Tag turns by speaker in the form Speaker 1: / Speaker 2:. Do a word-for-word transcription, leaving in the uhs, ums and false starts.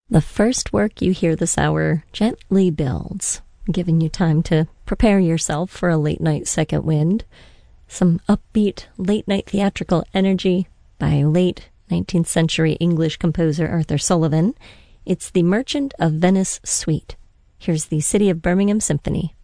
Speaker 1: The first work you hear this hour gently builds, giving you time to prepare yourself for a late-night second wind. Some upbeat, late-night theatrical energy by late nineteenth century English composer Arthur Sullivan. It's the Merchant of Venice Suite. Here's the City of Birmingham Symphony.